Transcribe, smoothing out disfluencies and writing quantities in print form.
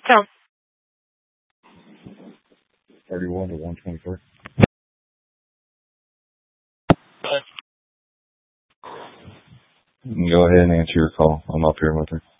So, 31 to 123. Go ahead and answer your call. I'm up here with her.